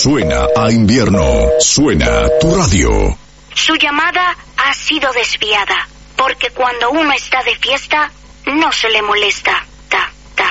Suena a invierno. Suena tu radio. Su llamada ha sido desviada, porque cuando uno está de fiesta, no se le molesta.